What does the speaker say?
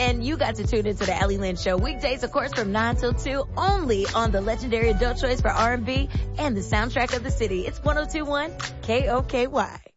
And you got to tune into the Ellie Lynn Show weekdays, of course, from 9 till 2, only on the legendary adult choice for R&B and the soundtrack of the city. It's 102.1 KOKY.